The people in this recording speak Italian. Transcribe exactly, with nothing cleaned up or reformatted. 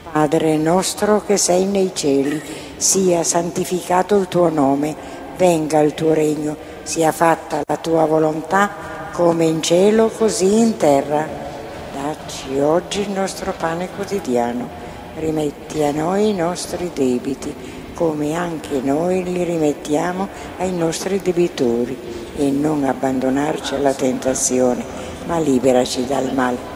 Padre nostro che sei nei cieli, sia santificato il tuo nome, venga il tuo regno, sia fatta la tua volontà, come in cielo così in terra. Dacci oggi il nostro pane quotidiano, rimetti a noi i nostri debiti, come anche noi li rimettiamo ai nostri debitori, e non abbandonarci alla tentazione, ma liberaci dal male.